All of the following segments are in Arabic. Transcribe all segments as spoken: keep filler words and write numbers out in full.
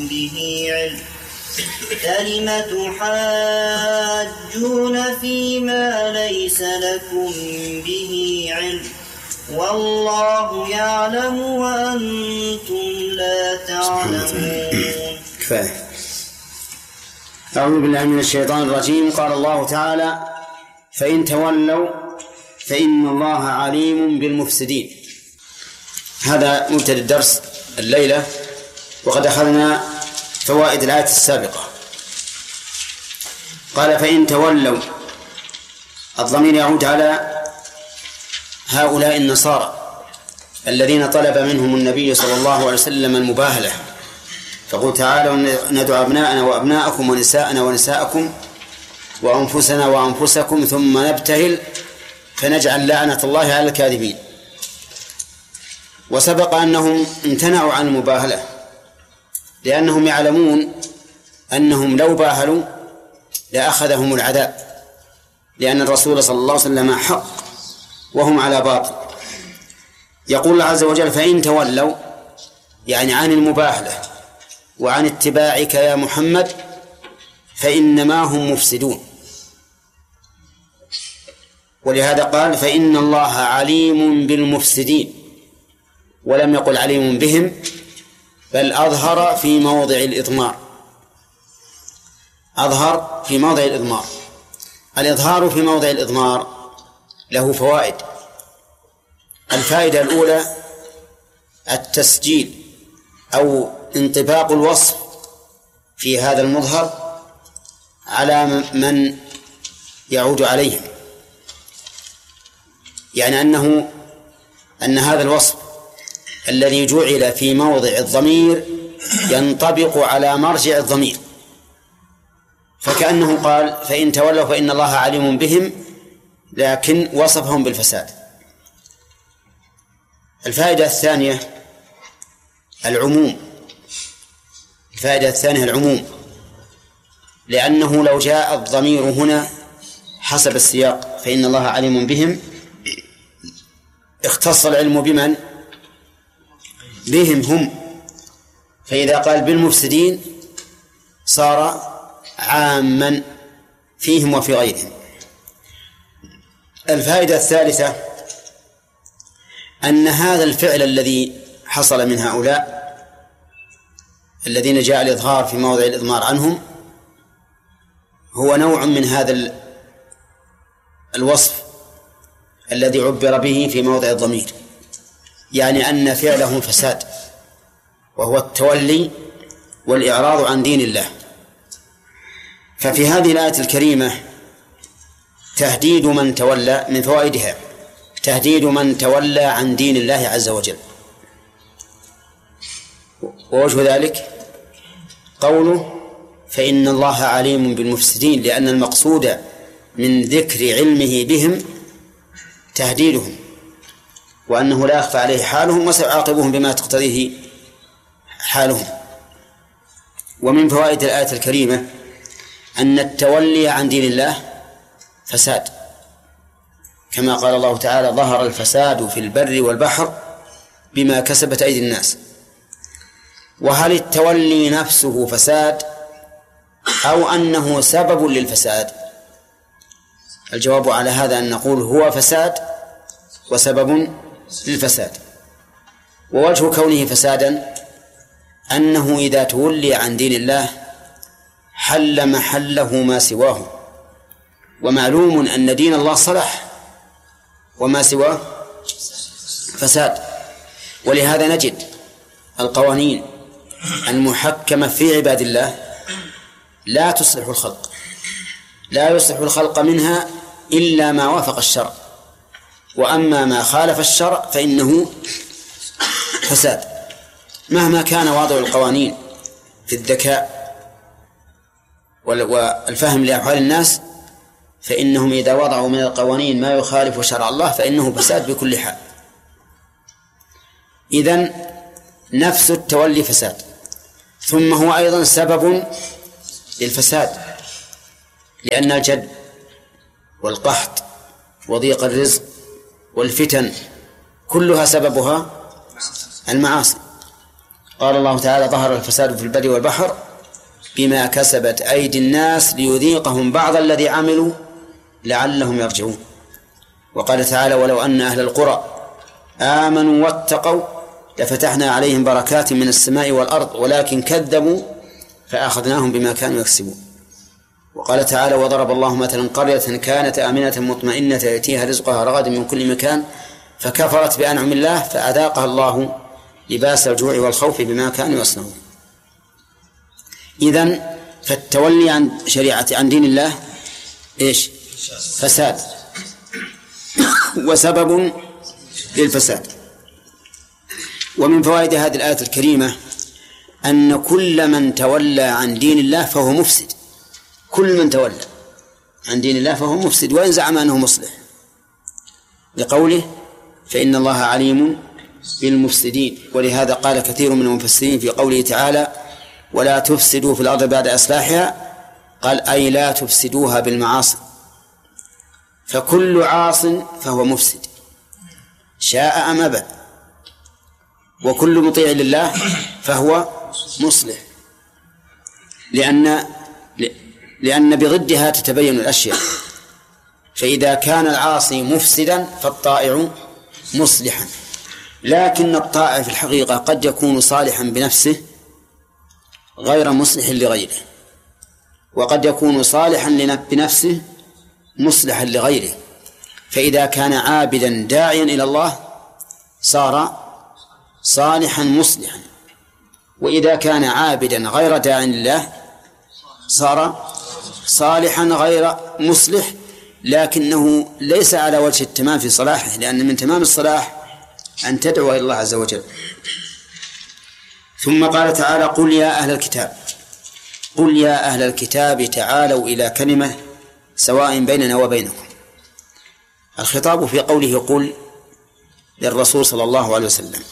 به علم فلم تحاجون فيما ليس لكم به علم والله يعلم وأنتم لا تعلمون. كفاية. أعوذ بالله من الشيطان الرجيم. قال الله تعالى: فإن تولوا فإن الله عليم بالمفسدين. هذا مبتدأ الدرس الليلة، وقد أخذنا فوائد الآية السابقة. قال: فإن تولوا، الضمير يعود على هؤلاء النصارى الذين طلب منهم النبي صلى الله عليه وسلم المباهلة، فقل تعالوا ندعو أبناءنا وأبناءكم ونساءنا ونساءكم وأنفسنا وأنفسكم ثم نبتهل فنجعل لعنة الله على الكاذبين. وسبق أنهم امتنعوا عن المباهلة لأنهم يعلمون أنهم لو باهلوا لأخذهم العذاب، لأن الرسول صلى الله عليه وسلم حق وهم على باطل. يقول الله عز وجل: فإن تولوا، يعني عن المباهلة وعن اتباعك يا محمد، فإنما هم مفسدون. ولهذا قال: فإن الله عليم بالمفسدين، ولم يقل عليم بهم، بل أظهر في موضع الإضمار، أظهر في موضع الإضمار. الإظهار في موضع الإضمار له فوائد. الفائدة الأولى التسجيل أو انطباق الوصف في هذا المظهر على من يعود عليهم، يعني أنه أن هذا الوصف الذي جعل في موضع الضمير ينطبق على مرجع الضمير، فكأنه قال: فإن تولوا فإن الله عليم بهم، لكن وصفهم بالفساد. الفائدة الثانية العموم، الفائدة الثانية العموم، لأنه لو جاء الضمير هنا حسب السياق فإن الله عليم بهم، اختص العلم بمن؟ بهم هم، فإذا قال بالمفسدين صار عاما فيهم وفي غيرهم. الفائدة الثالثة أن هذا الفعل الذي حصل من هؤلاء الذين جاء الإظهار في موضع الإضمار عنهم هو نوع من هذا الوصف الذي عبر به في موضع الضمير، يعني أن فعلهم فساد، وهو التولي والإعراض عن دين الله. ففي هذه الآية الكريمة تهديد من تولى، من فوائدها تهديد من تولى عن دين الله عز وجل. ووجه ذلك قوله: فإن الله عليم بالمفسدين، لأن المقصود من ذكر علمه بهم تهديدهم، وأنه لا يخفى عليه حالهم وسيعاقبهم بما تقتضيه حالهم. ومن فوائد الآية الكريمة أن التولي عن دين الله فساد، كما قال الله تعالى: ظهر الفساد في البر والبحر بما كسبت أيدي الناس. وهل التولي نفسه فساد أو أنه سبب للفساد؟ الجواب على هذا أن نقول هو فساد وسبب للفساد. ووجه كونه فسادا أنه إذا تولي عن دين الله حل محله ما سواه، ومعلوم أن دين الله صلاح وما سواه فساد. ولهذا نجد القوانين المحكمة في عباد الله لا تصلح الخلق، لا يصلح الخلق منها إلا ما وافق الشرع، وأما ما خالف الشرع فإنه فساد. مهما كان واضع القوانين في الذكاء والفهم لأحوال الناس، فإنهم إذا وضعوا من القوانين ما يخالف شرع الله فإنه فساد بكل حال. إذن نفس التولي فساد، ثم هو أيضا سبب للفساد، لأن الجد والقحط وضيق الرزق والفتن كلها سببها المعاصي. قال الله تعالى ظهر الفساد في البر والبحر بما كسبت أيدي الناس ليذيقهم بعض الذي عملوا لعلهم يرجعون. وقال تعالى ولو أن أهل القرى آمنوا واتقوا لفتحنا عليهم بركات من السماء والأرض ولكن كذبوا فأخذناهم بما كانوا يكسبون. وقال تعالى وضرب الله مثلا قرية كانت آمنة مطمئنة يأتيها رزقها رغدا من كل مكان فكفرت بأنعم الله فأذاقها الله لباس الجوع والخوف بما كانوا يصنعون. إذن فالتولي عن شريعة عن دين الله إيش؟ فساد وسبب للفساد. ومن فوائد هذه الآية الكريمة أن كل من تولى عن دين الله فهو مفسد. كل من تولى عن دين الله فهو مفسد وإن زعم أنه مصلح، لقوله فإن الله عليم بالمفسدين. ولهذا قال كثير من المفسرين في قوله تعالى ولا تفسدوا في الأرض بعد إصلاحها قال أي لا تفسدوها بالمعاصي. فكل عاص فهو مفسد شاء أم أبى، وكل مطيع لله فهو مصلح، لأن لأن بضدها تتبين الأشياء. فإذا كان العاصي مفسدا فالطائع مصلحا، لكن الطائع في الحقيقة قد يكون صالحا بنفسه غير مصلح لغيره، وقد يكون صالحا بنفسه مصلحا لغيره. فإذا كان عابدا داعيا إلى الله صار صالحا مصلحا، وإذا كان عابدا غير داع لله صار صالحا غير مصلح، لكنه ليس على وجه التمام في صلاحه، لأن من تمام الصلاح أن تدعو إلى الله عز وجل. ثم قال تعالى قل يا أهل الكتاب قل يا أهل الكتاب تعالوا إلى كلمة سواء بيننا وبينكم. الخطاب في قوله قل للرسول صلى الله عليه وسلم.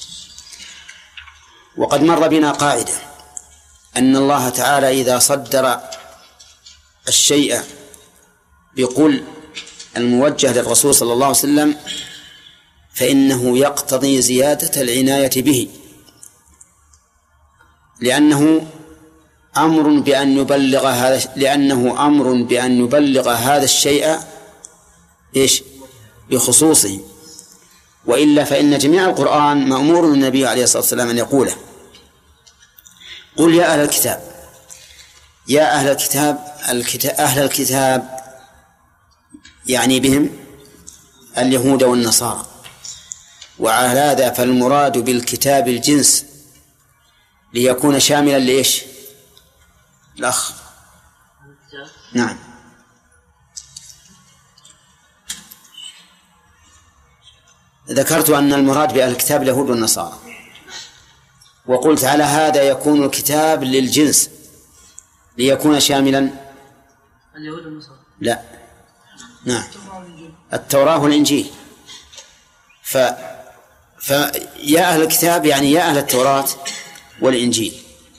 وقد مر بنا قاعدة أن الله تعالى إذا صدر الشيء بقل الموجه للرسول صلى الله عليه وسلم فإنه يقتضي زيادة العناية به، لأنه أمر بأن يبلغ هذا لأنه أمر بأن يبلغ هذا الشيء إيش بخصوصه، وإلا فإن جميع القرآن مأمور النبي عليه الصلاة والسلام أن يقوله. قل يا أهل الكتاب، يا أهل الكتاب الكتاب أهل الكتاب يعني بهم اليهود والنصارى، وعلى هذا فالمراد بالكتاب الجنس ليكون شاملا لإيش؟ الأخ نعم ذكرت أن المراد بأهل الكتاب اليهود والنصارى، وقلت على هذا يكون الكتاب للجنس ليكون شاملا اليهود والنصارى لا نعم التوراة والإنجيل. ف... فيا أهل الكتاب يعني يا أهل التوراة والإنجيل.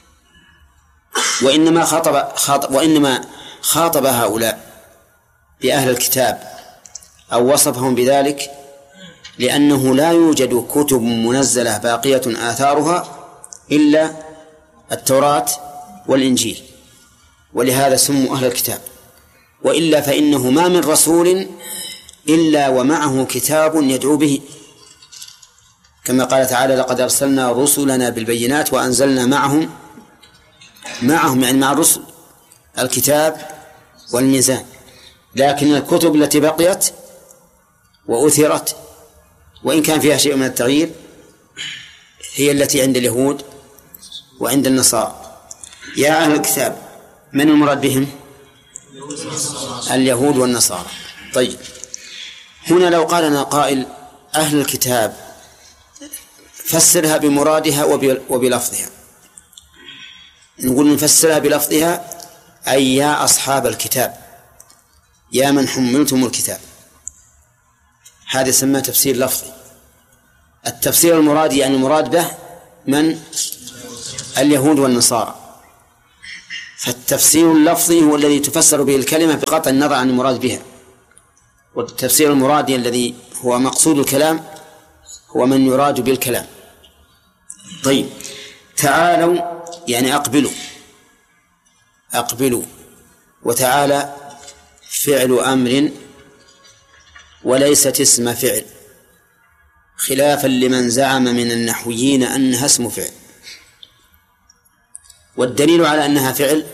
وإنما خاطب خاطب وإنما خاطب هؤلاء بأهل الكتاب أو وصفهم بذلك لأنه لا يوجد كتب منزلة باقية آثارها إلا التوراة والإنجيل، ولهذا سموا أهل الكتاب. وإلا فإنه ما من رسول إلا ومعه كتاب يدعو به، كما قال تعالى لقد أرسلنا رسلنا بالبينات وأنزلنا معهم معهم يعني مع الرسل الكتاب والميزان. لكن الكتب التي بقيت وأثرت وإن كان فيها شيء من التغيير هي التي عند اليهود وعند النصارى. يا أهل الكتاب من المراد بهم؟ اليهود والنصارى. طيب هنا لو قال لنا قائل أهل الكتاب فسرها بمرادها وبلفظها، نقول نفسرها بلفظها أي يا أصحاب الكتاب يا من حملتم الكتاب، هذا يسمى تفسير لفظي. التفسير المرادي يعني المراد به من؟ اليهود والنصارى. فالتفسير اللفظي هو الذي تفسر به الكلمة بقطع النظر عن المراد بها، والتفسير المرادي الذي هو مقصود الكلام هو من يراد بالكلام. طيب تعالوا يعني أقبلوا أقبلوا، وتعالى فعل أمر وليست اسم فعل، خلافا لمن زعم من النحويين أنها اسم فعل. والدليل على أنها فعل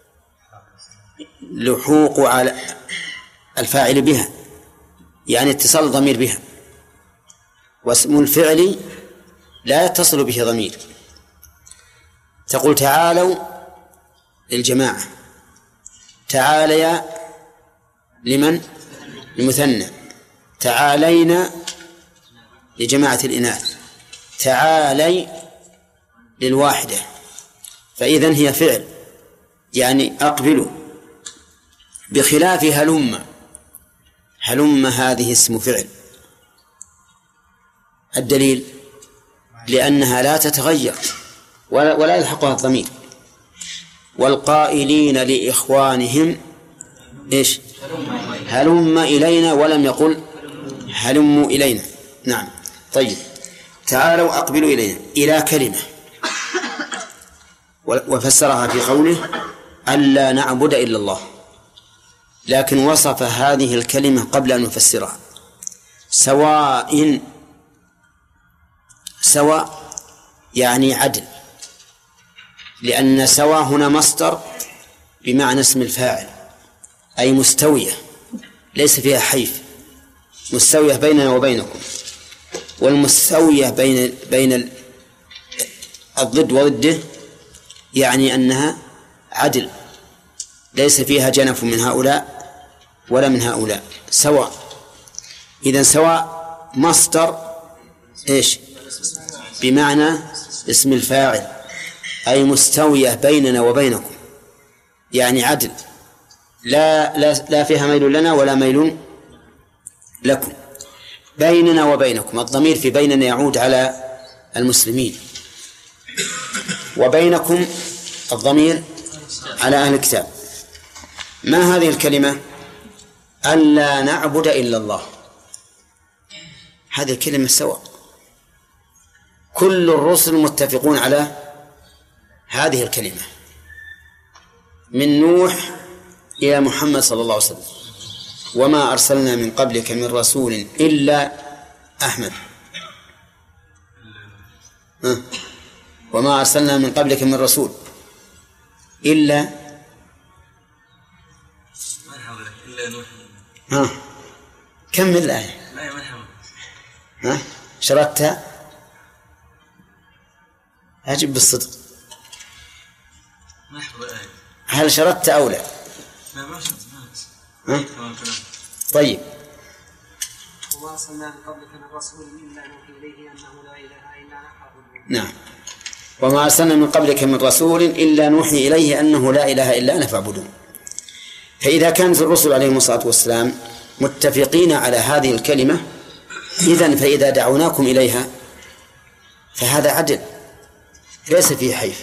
لحوق على الفاعل بها، يعني اتصال الضمير بها، واسم الفعل لا يتصل به ضمير. تقول تعالوا للجماعة، تعاليا لمن؟ المثنى، تعالينا لجماعة الإناث، تعالي للواحدة. فإذن هي فعل يعني أقبلوا، بخلاف هلم. هلم هذه اسم فعل. الدليل لأنها لا تتغير ولا, ولا يلحقها الضمير. والقائلين لإخوانهم إيش؟ هلم إلينا، ولم يقل هلموا إلينا. نعم. طيب، تعالوا أقبلوا إلينا إلى كلمة، وفسرها في قوله ألا نعبد إلا الله، لكن وصف هذه الكلمة قبل أن يفسرها. سواء، سواء يعني عدل، لأن سواء هنا مصدر بمعنى اسم الفاعل، أي مستوية ليس فيها حيف، مستوية بيننا وبينكم. والمستوية بين بين الضد وضده يعني أنها عدل، ليس فيها جنف من هؤلاء ولا من هؤلاء، سواء. إذن سواء مصدر إيش؟ بمعنى اسم الفاعل، أي مستوية بيننا وبينكم، يعني عدل، لا لا لا فيها ميل لنا ولا ميل لكم. بيننا وبينكم، الضمير في بيننا يعود على المسلمين، وبينكم الضمير على أهل الكتاب. ما هذه الكلمة؟ ألا نعبد إلا الله. هذه الكلمة سواء، كل الرسل متفقون على هذه الكلمة، من نوح إلى محمد صلى الله عليه وسلم. وما أرسلنا من قبلك من رسول إلا أحمد أه. وما أرسلنا من قبلك من رسول إلا ها. كمل الآية. ها شردتها؟ أجب بالصدق. هل شردت أو لا؟ ها؟ طيب. وما أرسلنا من قبلك من رسول إلا نوحي إليه أنه لا إله إلا أنا فاعبدون. نعم. وما أرسلنا من قبلك من رسول إلا نوحي إليه أنه لا إله إلا أنا فاعبدون. فإذا كانت الرسل عليهم الصلاة والسلام متفقين على هذه الكلمة، إذن فإذا دعوناكم إليها فهذا عدل ليس فيه حيف.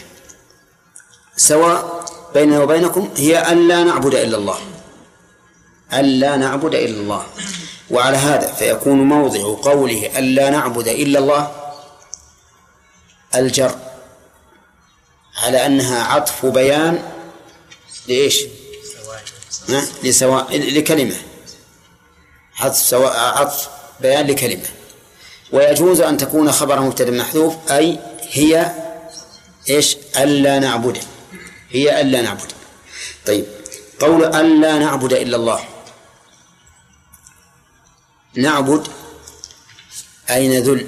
سواء بيننا وبينكم هي ألا نعبد إلا الله، ألا نعبد إلا الله. وعلى هذا فيكون موضع قوله ألا نعبد إلا الله الجر، على أنها عطف بيان لإيش؟ لسواء، لكلمة، عطف سواء، عطف بيان لكلمة. ويجوز أن تكون خبر مبتدأ محذوف، أي هي إيش؟ ألا نعبد، هي ألا نعبد. طيب، قول ألا نعبد إلا الله، نعبد أي نذل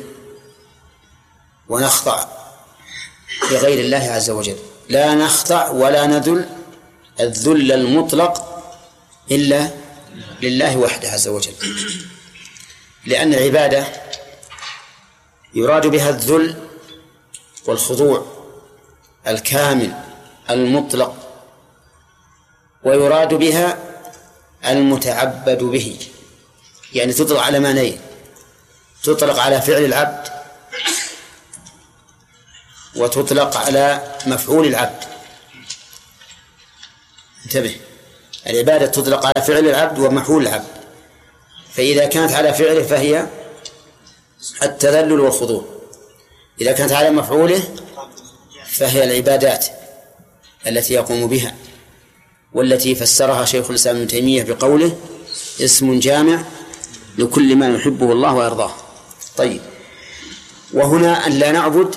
ونخضع لغير الله عز وجل، لا نخضع ولا نذل الذل المطلق إلا لله وحده عز وجل، لأن العبادة يراد بها الذل والخضوع الكامل المطلق، ويراد بها المتعبد به، يعني تطلق على معنيين، تطلق على فعل العبد وتطلق على مفعول العبد. انتبه، العبادة تطلق على فعل العبد ومفعول العبد، فإذا كانت على فعله فهي التذلل والخضوع، إذا كانت على مفعوله فهي العبادات التي يقوم بها، والتي فسرها شيخ الإسلام ابن تيمية بقوله اسم جامع لكل ما يحبه الله ويرضاه. طيب، وهنا أن لا نعبد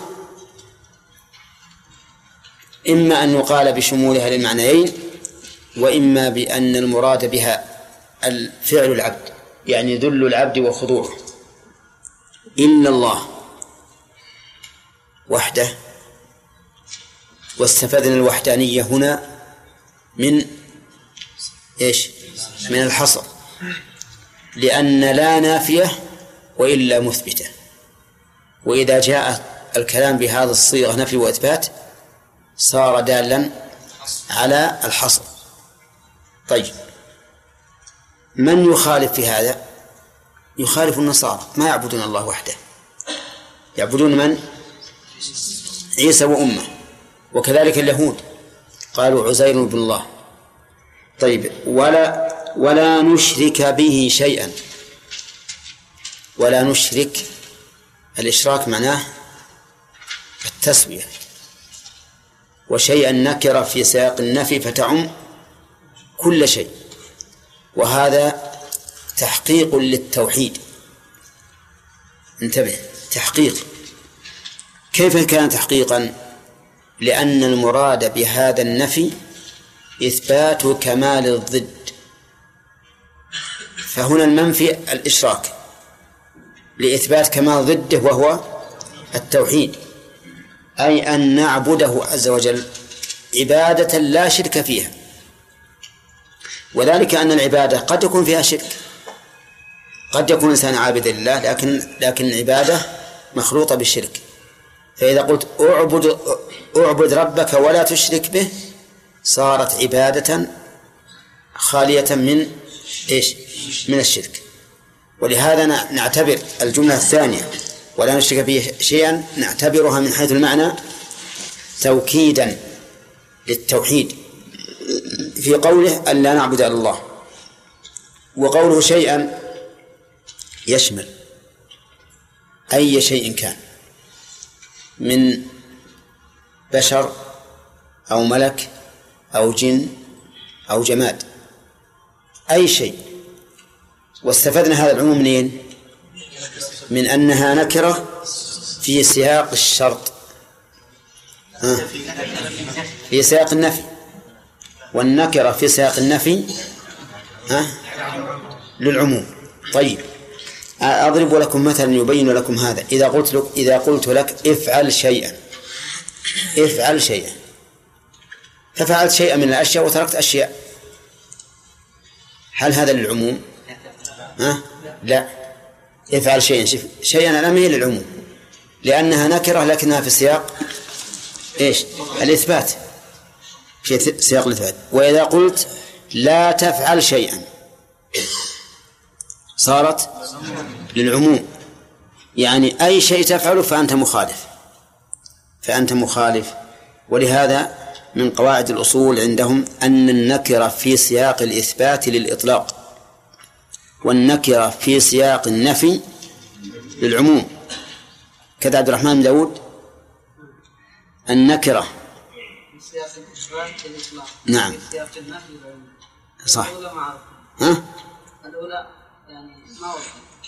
إما أن يقال بشمولها للمعنيين، وإما بأن المراد بها الفعل العبد، يعني ذل العبد وخضوعه. إلا الله وحده، واستفدنا الوحدانية هنا من إيش؟ من الحصر، لأن لا نافية وإلا مثبتة، وإذا جاء الكلام بهذا الصيغة نفي وإثبات صار دالا على الحصر. طيب، من يخالف في هذا؟ يخالف النصارى، ما يعبدون الله وحده، يعبدون من؟ عيسى وأمه، وكذلك اليهود قالوا عزير بن الله. طيب، ولا ولا نشرك به شيئا. ولا نشرك، الإشراك معناه التسوية، وشيئا نكر في سياق النفي فتعم كل شيء، وهذا تحقيق للتوحيد. انتبه، تحقيق. كيف كان تحقيقا؟ لأن المراد بهذا النفي إثبات كمال الضد، فهنا المنفي الإشراك لإثبات كمال ضده وهو التوحيد، أي أن نعبده عز وجل عبادة لا شرك فيها. وذلك أن العبادة قد يكون فيها شرك، قد يكون إنسان عابدا لله لكن لكن العبادة مخلوطة بالشرك. فإذا قلت أعبد أعبد ربك ولا تشرك به صارت عبادة خالية من إيش؟ من الشرك. ولهذا نعتبر الجملة الثانية ولا نشرك به شيئا نعتبرها من حيث المعنى توكيدا للتوحيد في قوله أن لا نعبد إلا الله. وقوله شيئا يشمل أي شيء كان من بشر أو ملك أو جن أو جماد، أي شيء. واستفدنا هذا العموم منين؟ من أنها نكرة في سياق الشرط، ها؟ في سياق النفي، والنكرة في سياق النفي ها؟ للعموم. طيب، أضرب لكم مثلا يبين لكم هذا. إذا قلت لك إذا قلت لك افعل شيئا، افعل شيئا، ففعلت شيئا من الأشياء وتركت أشياء، هل هذا للعموم؟ ها؟ لا، افعل شيئا، شيئا الأمر للعموم لأنها نكرة لكنها في سياق إيش؟ الإثبات، في سياق الإثبات. وإذا قلت لا تفعل شيئا صارت للعموم، يعني أي شيء تفعله فأنت مخالف، فأنت مخالف. ولهذا من قواعد الأصول عندهم أن النكرة في سياق الإثبات للإطلاق، والنكرة في سياق النفي للعموم. كذا عبد الرحمن بن داود النكرة في سياق الإثبات للإطلاق، نعم، في سياق النفي للعموم. صح. الأولى معروفة، ها؟ الأولى يعني ما وضح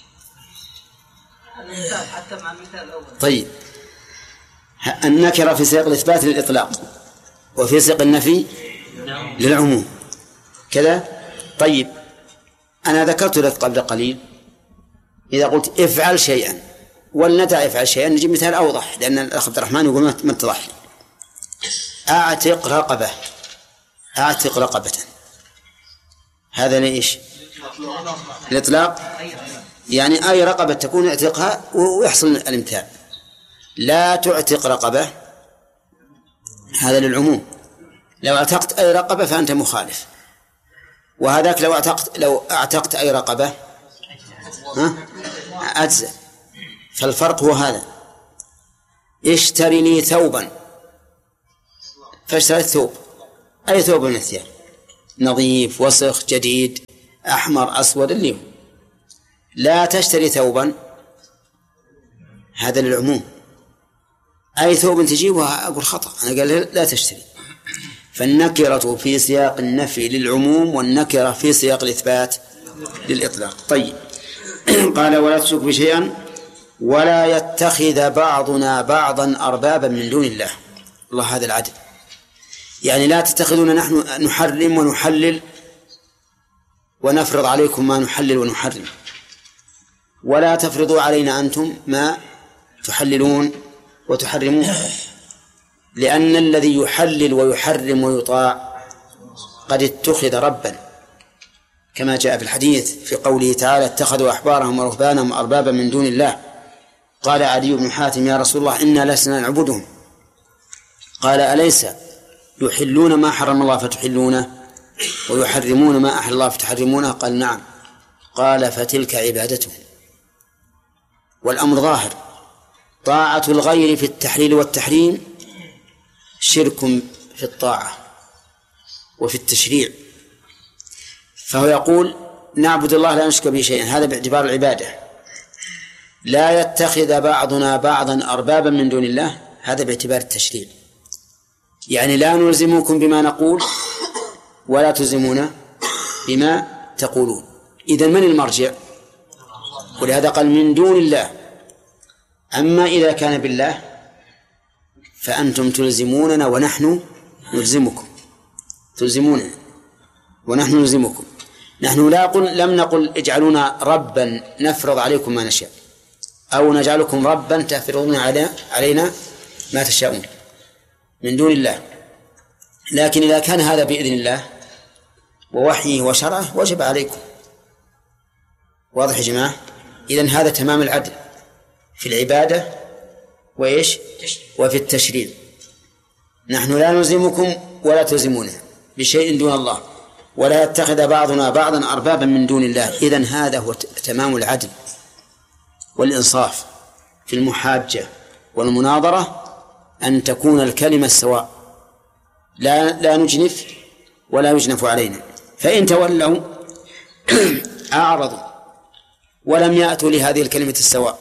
المثال حتى مع المثال الأول. طيب، النكرة في سياق الإثبات للإطلاق وفي سياق النفي للعموم كذا. طيب، أنا ذكرت لك قبل قليل إذا قلت افعل شيئا ولندع افعل شيئا نجيب مثال أوضح، لأن الأخ عبد الرحمن يقول ما اتضح لي. أعتق رقبة، أعتق رقبة، هذا ليش؟ الإطلاق، يعني أي رقبة تكون اعتقها ويحصل الامتثال. لا تعتق رقبة هذا للعموم، لو اعتقت أي رقبة فأنت مخالف. وهذاك لو اعتقت لو اعتقت أي رقبة ها أجزأ. فالفرق هو هذا. اشتري لي ثوبا، فاشتريت ثوب، أي ثوب من الثياب، نظيف وسخ جديد أحمر أسود اللي هو. لا تشتري ثوبا هذا للعموم، أي ثوب تجيبها أقول خطأ، أنا قال لا تشتري. فالنكرة في سياق النفي للعموم، والنكرة في سياق الإثبات للإطلاق. طيب قال ولا تشرك بشيئا ولا يتخذ بعضنا بعضا أربابا من دون الله. الله هذا العدل، يعني لا تتخذون نحن نحرم ونحلل ونفرض عليكم ما نحلل ونحرم، ولا تفرضوا علينا أنتم ما تحللون وتحرمون، لأن الذي يحلل ويحرم ويطاع قد اتخذ ربا، كما جاء في الحديث في قوله تعالى اتخذوا أحبارهم ورهبانهم أربابا من دون الله. قال عدي بن حاتم يا رسول الله إنا لسنا نعبدهم، قال أليس يحلون ما حرم الله فتحلونه ويحرمون ما أحل الله فتحرمونه؟ قال نعم. قال فتلك عبادتهم. والأمر ظاهر، طاعة الغير في التحليل والتحريم شرك في الطاعة وفي التشريع. فهو يقول نعبد الله لا نشرك به شيئا، هذا باعتبار العبادة. لا يتخذ بعضنا بعضا أربابا من دون الله، هذا باعتبار التشريع، يعني لا نلزمكم بما نقول ولا تلزمون بما تقولون. إذن من المرجع؟ ولهذا قال من دون الله. أما إذا كان بالله فأنتم تلزموننا ونحن نلزمكم، تلزموننا ونحن نلزمكم. نحن لا قل لم نقل اجعلونا ربا نفرض عليكم ما نشاء، أو نجعلكم ربا تفرضون علينا ما تشاءون من دون الله. لكن إذا كان هذا بإذن الله ووحيه وشرعه وجب عليكم. واضح يا جماعة؟ إذن هذا تمام العدل في العبادة وإيش؟ وفي التشريع. نحن لا نلزمكم ولا تلزمونه بشيء دون الله، ولا يتخذ بعضنا بعضا أربابا من دون الله. إذن هذا هو تمام العدل والإنصاف في المحاجة والمناظرة، أن تكون الكلمة سواء، لا لا نجنف ولا يجنف علينا. فإن تولوا أعرضوا ولم يأتوا لهذه الكلمة السواء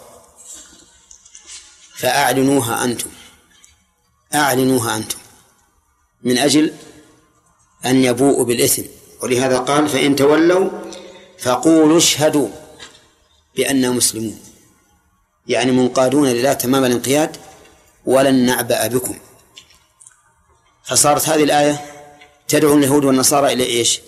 فأعلنوها أنتم، أعلنوها أنتم من أجل أن يبوءوا بالإثم. ولهذا قال فإن تولوا فقولوا اشهدوا بأننا مسلمون، يعني منقادون لله تمام الانقياد ولن نعبأ بكم. فصارت هذه الآية تدعو اليهود والنصارى إلى إيش؟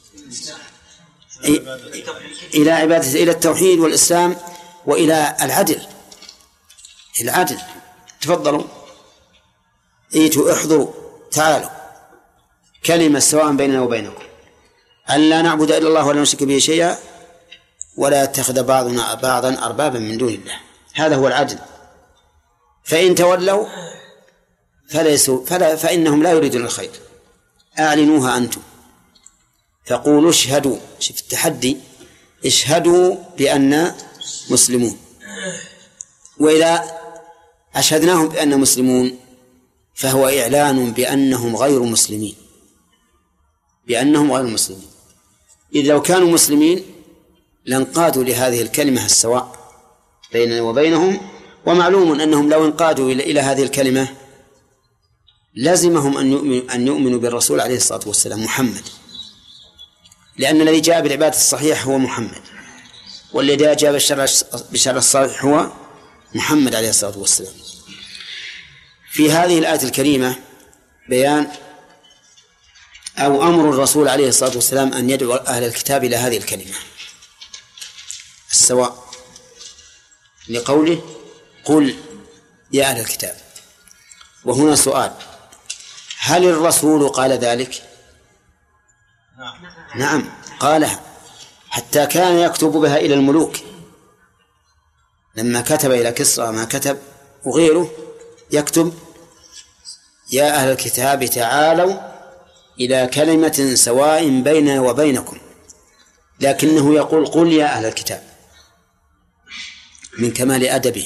إلى عبادة، إلى التوحيد والإسلام وإلى العدل. العدل تفضلوا ايتوا احضروا تعالوا، كلمة سواء بيننا وبينكم أن لا نعبد إلا الله ولا نشرك به شيئا ولا يتخذ بعضنا بعضا أربابا من دون الله. هذا هو العدل. فإن تولوا فليسوا فلا فإنهم لا يريدون الخير. أعلنوها أنتم فقولوا اشهدوا، شوف التحدي، اشهدوا بأننا مسلمون. وإذا أشهدناهم بأننا مسلمون فهو إعلان بأنهم غير مسلمين، بأنهم غير مسلمين. إذ لو كانوا مسلمين لانقادوا لهذه الكلمة السواء بيننا وبينهم. ومعلوم أنهم لو انقادوا إلى هذه الكلمة لازمهم أن يؤمنوا, أن يؤمنوا بالرسول عليه الصلاة والسلام محمد، لأن الذي جاء بالعبادة الصحيح هو محمد، والذي جاء بالشرع الصحيح هو محمد عليه الصلاة والسلام. في هذه الآية الكريمة بيان أو أمر الرسول عليه الصلاة والسلام أن يدعو أهل الكتاب إلى هذه الكلمة السواء، لقوله قل يا أهل الكتاب. وهنا سؤال، هل الرسول قال ذلك؟ نعم قالها، حتى كان يكتب بها إلى الملوك. لما كتب إلى كسرى ما كتب وغيره يكتب يا أهل الكتاب تعالوا إلى كلمة سواء بيننا وبينكم، لكنه يقول قل يا أهل الكتاب من كمال أدبه.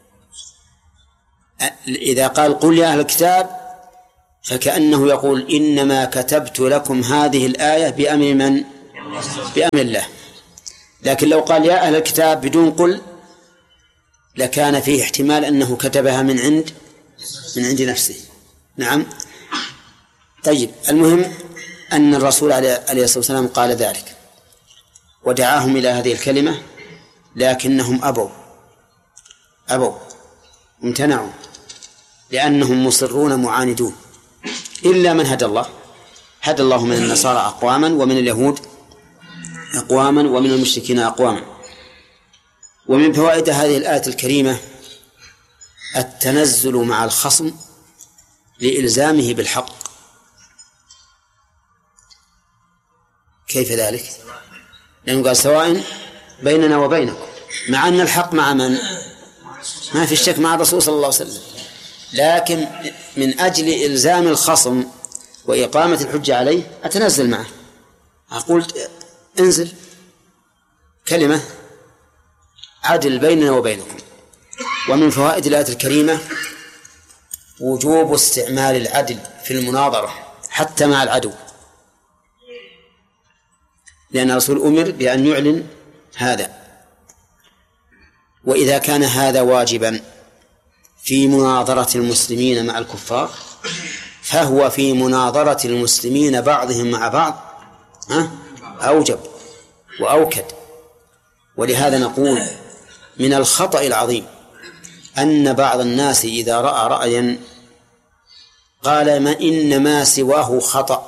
إذا قال قل يا أهل الكتاب فكأنه يقول إنما كتبت لكم هذه الآية بأمر من؟ بأمر الله. لكن لو قال يا أهل الكتاب بدون قل لكان فيه احتمال أنه كتبها من عند من عند نفسه. نعم. طيب، المهم أن الرسول عليه الصلاة والسلام قال ذلك ودعاهم إلى هذه الكلمة، لكنهم أبوا أبوا امتنعوا لأنهم مصرون معاندون، إلا من هدى الله. هدى الله من النصارى أقواما، ومن اليهود أقواما، ومن المشركين أقواما. ومن فوائد هذه الآية الكريمة التنزل مع الخصم لإلزامه بالحق. كيف ذلك؟ لأنه قال سواء بيننا وبينكم، مع أن الحق مع من؟ ما في الشك مع الرسول صلى الله عليه وسلم، لكن من أجل إلزام الخصم وإقامة الحجة عليه أتنزل معه، أقول انزل كلمة عدل بيننا وبينكم. ومن فوائد الآية الكريمة وجوب استعمال العدل في المناظرة حتى مع العدو، لأن الرسول أمر بأن يعلن هذا. وإذا كان هذا واجبا في مناظرة المسلمين مع الكفار، فهو في مناظرة المسلمين بعضهم مع بعض أوجب وأوكد. ولهذا نقول من الخطأ العظيم أن بعض الناس إذا رأى رأيا قال ما إن ما سواه خطأ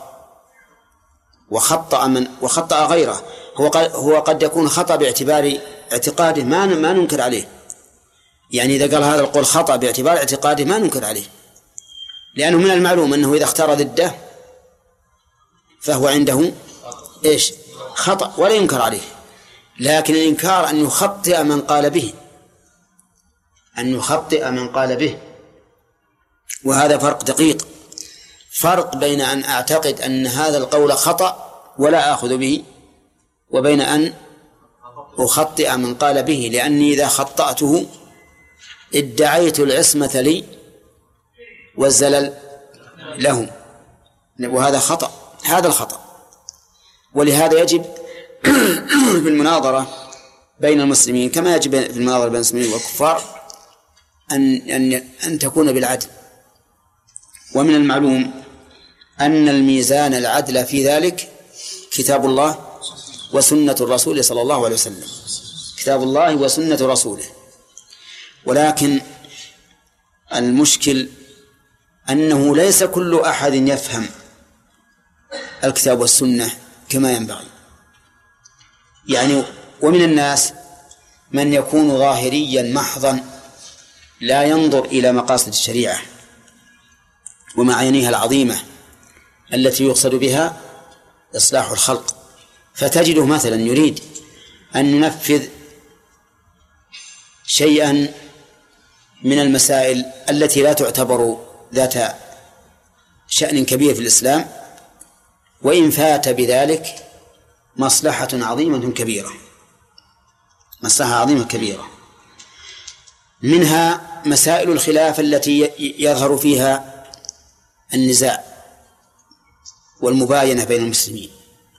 وخطأ من وخطأ غيره. هو هو قد يكون خطأ باعتبار اعتقاده ما ما ننكر عليه، يعني إذا قال هذا القول خطأ باعتبار اعتقاده ما ننكر عليه، لأنه من المعلوم أنه إذا اختار ضده فهو عنده إيش؟ خطأ ولا ينكر عليه. لكن الإنكار أن يخطئ من قال به، أن يخطئ من قال به، وهذا فرق دقيق. فرق بين أن أعتقد أن هذا القول خطأ ولا آخذ به، وبين أن أخطئ من قال به، لأني إذا خطأته ادعيت العصمة لي والزلل له، وهذا خطأ، هذا الخطأ. ولهذا يجب في المناظرة بين المسلمين كما يجب في المناظرة بين المسلمين والكفار أن أن أن تكون بالعدل. ومن المعلوم أن الميزان العدل في ذلك كتاب الله وسنة الرسول صلى الله عليه وسلم، كتاب الله وسنة رسوله. ولكن المشكل أنه ليس كل أحد يفهم الكتاب والسنة كما ينبغي، يعني ومن الناس من يكون ظاهريا محضا لا ينظر إلى مقاصد الشريعة ومعانيها العظيمة التي يقصد بها إصلاح الخلق، فتجده مثلا يريد أن ينفذ شيئا من المسائل التي لا تعتبر ذات شأن كبير في الإسلام، وإن فات بذلك مصلحة عظيمة كبيرة، مصلحة عظيمة كبيرة. منها مسائل الخلاف التي يظهر فيها النزاع والمباينة بين المسلمين،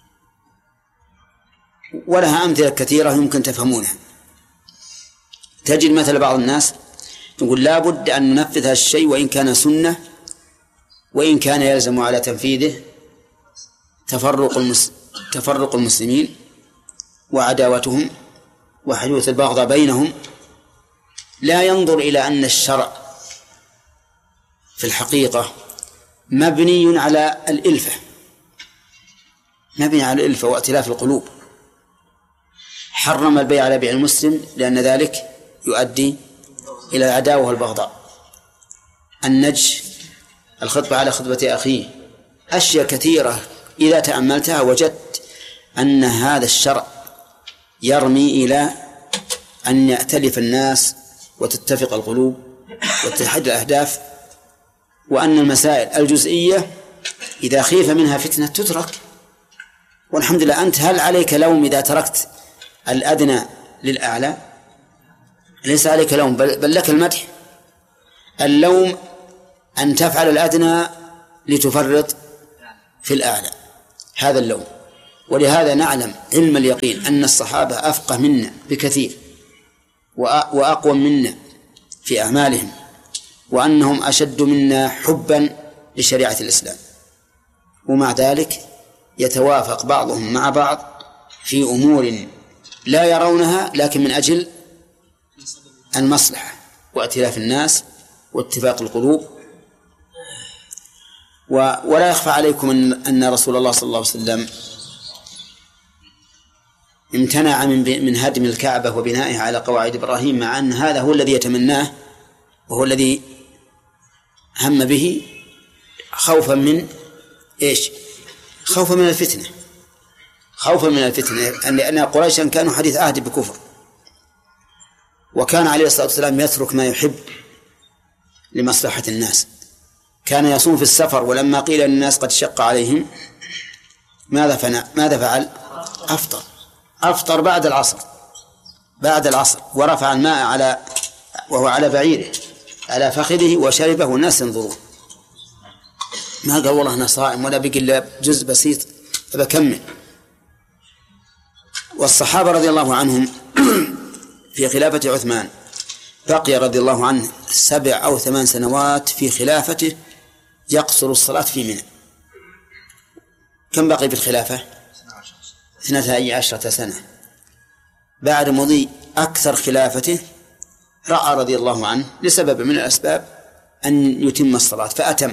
ولها أمثلة كثيرة يمكن تفهمونها. تجد مثل بعض الناس يقول لا بد أن ننفذ هذا الشيء وإن كان سنة، وإن كان يلزم على تنفيذه تفرق المس... تفرق المسلمين وعداوتهم وحدوث البغضاء بينهم. لا ينظر إلى أن الشرع في الحقيقة مبني على الإلفة، مبني على الإلفة وائتلاف القلوب. حرم البيع على بيع المسلم لأن ذلك يؤدي إلى العداوة والبغضاء. النجش، الخطبة على خطبة أخيه، أشياء كثيرة إذا تأملتها وجدت أن هذا الشرع يرمي إلى أن يأتلف الناس وتتفق القلوب وتتحد الأهداف، وأن المسائل الجزئية إذا خيف منها فتنة تترك. والحمد لله أنت هل عليك لوم إذا تركت الأدنى للأعلى؟ ليس عليك لوم، بل لك المدح. اللوم أن تفعل الأدنى لتفرط في الأعلى، هذا اللوم. ولهذا نعلم علم اليقين أن الصحابة أفقه منا بكثير وأقوى منا في أعمالهم وأنهم أشد منا حبا لشريعة الإسلام، ومع ذلك يتوافق بعضهم مع بعض في أمور لا يرونها لكن من أجل المصلحة وائتلاف الناس واتفاق القلوب. ولا يخفى عليكم أن رسول الله صلى الله عليه وسلم امتنع من من هدم الكعبة وبنائها على قواعد إبراهيم، مع أن هذا هو الذي يتمناه وهو الذي هم به، خوفا من إيش؟ خوفا من الفتنة، خوفا من الفتنة، لأن قريشا كانوا حديث عهد بكفر، وكان عليه الصلاة والسلام يترك ما يحب لمصلحة الناس. كان يصوم في السفر، ولما قيل للناس قد شق عليهم ماذا فعل؟ ماذا فعل؟ أفطر أفطر بعد العصر بعد العصر ورفع الماء على وهو على بعيره على فخذه وشربه والناس ينظرون. ما قال والله أنا صائم ولا بقي إلا جزء بسيط فبكمل. والصحابة رضي الله عنهم في خلافة عثمان بقي رضي الله عنه سبع أو ثمان سنوات في خلافته يقصر الصلاة في منى. كم بقي في الخلافة؟ اثنتا عشرة سنة. بعد مضي أكثر خلافته رأى رضي الله عنه لسبب من الأسباب أن يتم الصلاة فأتم،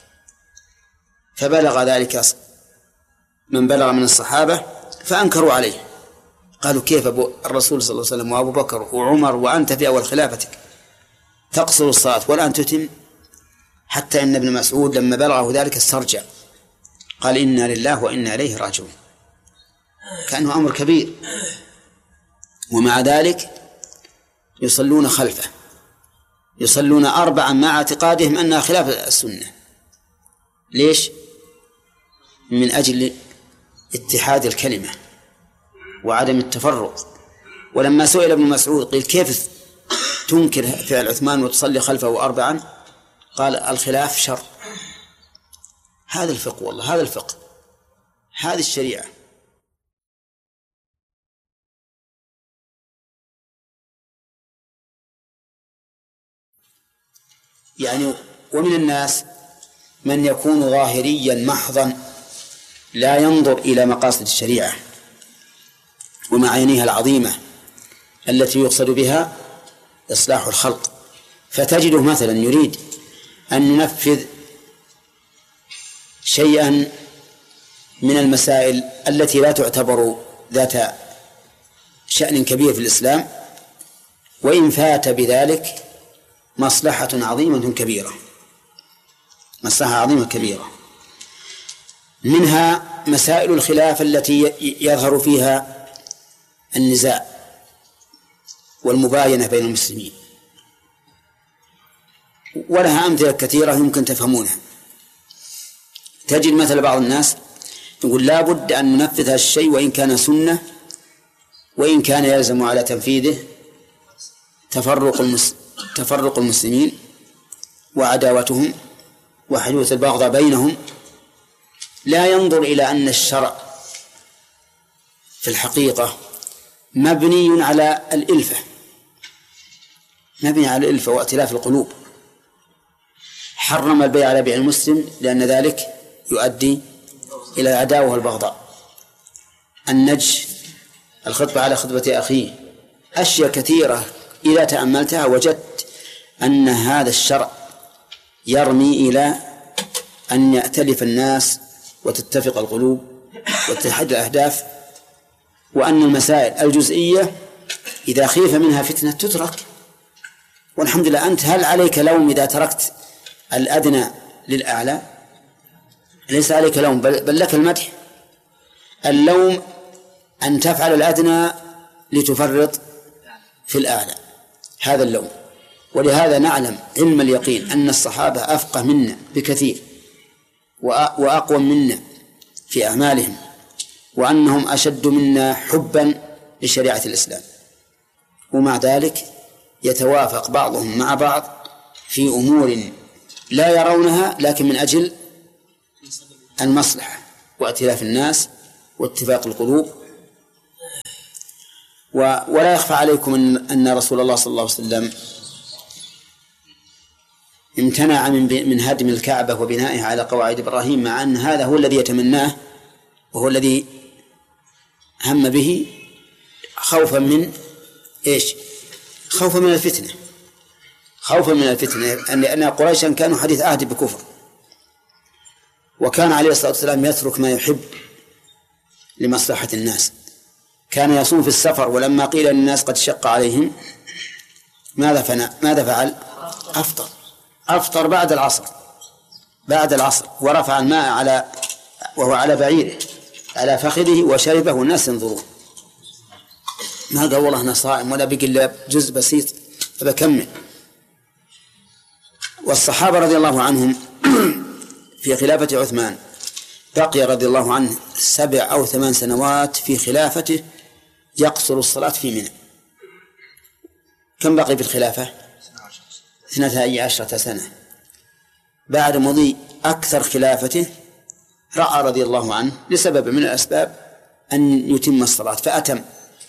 فبلغ ذلك من بلغ من الصحابة فأنكروا عليه، قالوا كيف أبو الرسول صلى الله عليه وسلم وأبو بكر وعمر وأنت في أول خلافتك تقصر الصلاة والآن تتم؟ حتى إن ابن مسعود لما بلغه ذلك استرجع قال إنا لله وإنا إليه راجعون، كأنه أمر كبير. ومع ذلك يصلون خلفه، يصلون أربعا مع اعتقادهم أنها خلاف السنة. ليش؟ من أجل اتحاد الكلمة وعدم التفرق. ولما سئل ابن مسعود قيل كيف تنكر فعل عثمان وتصلي خلفه أربعا؟ قال الخلاف شر. هذا الفقه، والله هذا الفقه، هذه الشريعة. يعني ومن الناس من يكون ظاهريا محضا لا ينظر إلى مقاصد الشريعة ومعانيها العظيمة التي يقصد بها إصلاح الخلق، فتجده مثلا يريد أن ينفذ شيئا من المسائل التي لا تعتبر ذات شأن كبير في الإسلام، وإن فات بذلك مصلحة عظيمة كبيرة، مصلحة عظيمة كبيرة. منها مسائل الخلاف التي يظهر فيها النزاع والمباينة بين المسلمين، ولها أمثلة كثيرة يمكن تفهمونها. تجد مثل بعض الناس يقول لا بد أن ننفذ هذا الشيء وإن كان سنة، وإن كان يلزم على تنفيذه تفرق المس... تفرق المسلمين وعداوتهم وحدوث البغضاء بينهم. لا ينظر إلى أن الشرع في الحقيقة مبني على الإلفة، مبني على الإلفة وائتلاف القلوب. حرم البيع على بيع المسلم لأن ذلك يؤدي إلى العداوة والبغضاء. النجش، الخطبة على خطبة أخيه، أشياء كثيرة إذا تأملتها وجدت أن هذا الشرع يرمي إلى أن يأتلف الناس وتتفق القلوب وتتحد الأهداف، وأن المسائل الجزئية إذا خيف منها فتنة تترك. والحمد لله أنت هل عليك لوم إذا تركت الأدنى للأعلى؟ ليس عليك لوم، بل لك المدح. اللوم أن تفعل الأدنى لتفرط في الأعلى، هذا اللوم. ولهذا نعلم علم اليقين أن الصحابة أفقه منا بكثير وأقوى منا في أعمالهم، وأنهم أشد منا حبا لشريعة الإسلام، ومع ذلك يتوافق بعضهم مع بعض في أمور لا يرونها لكن من أجل المصلحة وائتلاف الناس واتفاق القلوب. ولا يخفى عليكم أن رسول الله صلى الله عليه وسلم امتنع من من هدم الكعبة وبنائها على قواعد إبراهيم، مع أن هذا هو الذي يتمناه وهو الذي هم به، خوفا من إيش؟ خوفا من الفتنة، خوفا من الفتنة، لأن قريشا كانوا حديث عهد بكفر، وكان عليه الصلاة والسلام يترك ما يحب لمصلحة الناس. كان يصوم في السفر، ولما قيل للناس قد شق عليهم ماذا فعل؟ ماذا فعل؟ أفطر أفطر بعد العصر بعد العصر ورفع الماء على وهو على بعيره على فخذه وشربه والناس ينظرون. ما قال والله أنا صائم ولا بقي إلا جزء بسيط فبكمل. والصحابة رضي الله عنهم في خلافة عثمان بقي رضي الله عنه سبع أو ثمان سنوات في خلافته يقصر الصلاة في منى. كم بقي في الخلافة؟ اثنتا عشرة سنة. بعد مضي أكثر خلافته رأى رضي الله عنه لسبب من الأسباب أن يتم الصلاة فأتم،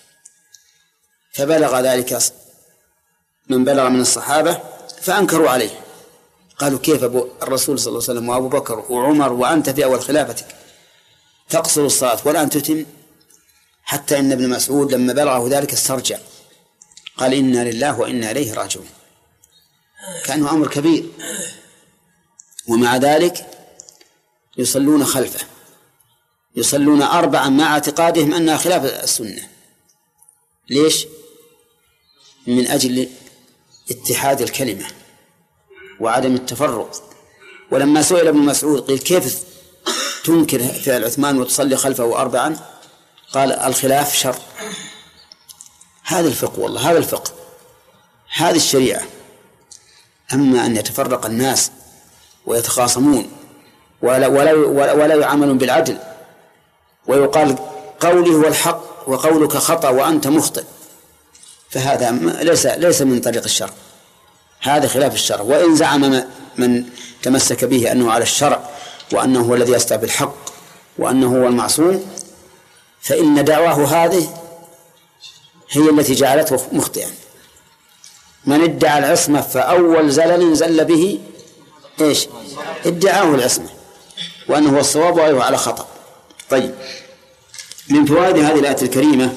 فبلغ ذلك من بلغ من الصحابة فأنكروا عليه، قالوا كيف أبو الرسول صلى الله عليه وسلم وأبو بكر وعمر وأنت في أول خلافتك تقصر الصلاة والآن تتم؟ حتى إن ابن مسعود لما بلغه ذلك استرجع قال إنا لله وإنا إليه راجعون، كأنه أمر كبير، ومع ذلك يصلون خلفه، يصلون أربعا مع اعتقادهم أنها خلاف السنة. ليش؟ من أجل اتحاد الكلمة وعدم التفرق. ولما سئل ابن مسعود قيل كيف تنكر فعل عثمان وتصلي خلفه أربعا؟ قال الخلاف شر. هذا الفقه، والله هذا الفقه، هذه الشريعة. أما أن يتفرق الناس ويتخاصمون ولا, ولا, ولا يعاملون بالعدل ويقال قولي هو الحق وقولك خطأ وأنت مخطئ، فهذا ليس ليس من طريق الشرع، هذا خلاف الشرع. وإن زعم من تمسك به أنه على الشرع وأنه هو الذي يستوى بالحق وأنه هو المعصوم، فإن دعواه هذه هي التي جعلته مخطئا. من ادعى العصمة فأول زلل زل به إيش؟ ادعاه العصمة وأنه هو الصواب وهو على خطأ. طيب، من فوائد هذه الآية الكريمة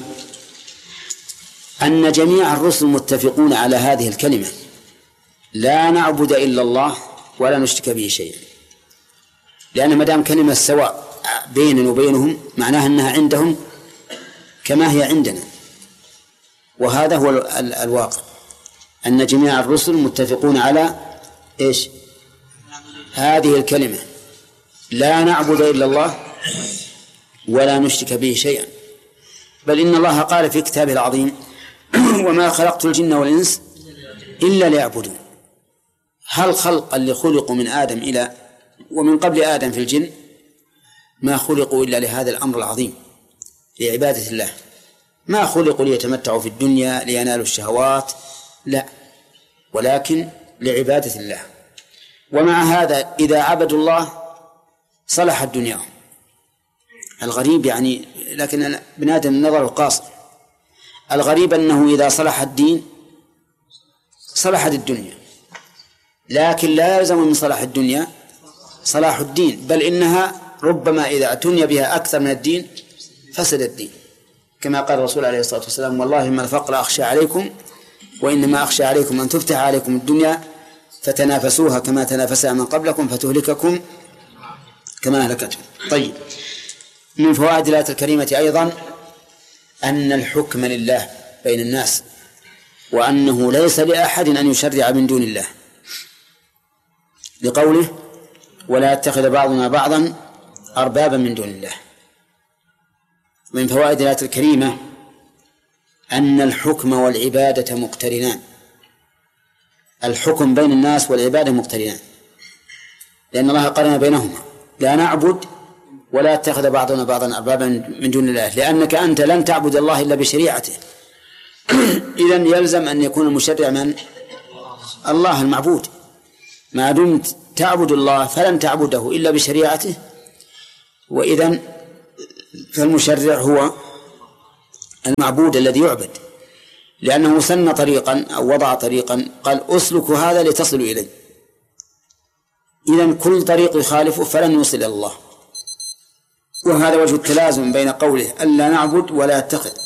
أن جميع الرسل متفقون على هذه الكلمة: لا نعبد إلا الله ولا نشرك به شيئا. لأن ما دام كلمة سواء بيننا وبينهم معناها أنها عندهم كما هي عندنا، وهذا هو الواقع، أن جميع الرسل متفقون على إيش؟ هذه الكلمة: لا نعبد إلا الله ولا نشرك به شيئا. بل إن الله قال في كتابه العظيم: وما خلقت الجن والإنس إلا ليعبدون. هل خلق اللي خلقوا من آدم إلى ومن قبل آدم في الجن ما خلقوا إلا لهذا الأمر العظيم، لعبادة الله. ما خلقوا ليتمتعوا في الدنيا لينالوا الشهوات، لا، ولكن لعبادة الله. ومع هذا إذا عبدوا الله صلحت دنياهم. الغريب يعني، لكن ابن آدم نظره قاصر. الغريب أنه إذا صلح الدين صلحت الدنيا، لكن لا يلزم من صلاح الدنيا صلاح الدين، بل إنها ربما إذا اعتني بها أكثر من الدين فسد الدين، كما قال الرسول عليه الصلاة والسلام: والله ما الفقر أخشى عليكم وإنما أخشى عليكم أن تفتح عليكم الدنيا فتنافسوها كما تنافسها من قبلكم فتهلككم كما أهلكتهم. طيب، من فوائد الآية الكريمة أيضا أن الحكم لله بين الناس، وأنه ليس لأحد أن يشرع من دون الله، لقوله: ولا يتخذ بعضنا بعضا أربابا من دون الله. من فوائد الآية الكريمة أن الحكم والعبادة مقترنان. الحكم بين الناس والعبادة مقترنان، لأن الله قرن بينهما: لا نعبد ولا يتخذ بعضنا بعضا أربابا من دون الله، لأنك أنت لن تعبد الله إلا بشريعته. إذن يلزم أن يكون المشرع من؟ الله المعبود. ما دمت تعبد الله فلن تعبده إلا بشريعته، وإذن فالمشرع هو المعبود الذي يعبد، لأنه سن طريقا أو وضع طريقا قال: أسلك هذا لتصل إليه. إذن كل طريق يخالفه فلن يوصل إلى الله. وهذا وجه التلازم بين قوله ألا نعبد ولا يتخذ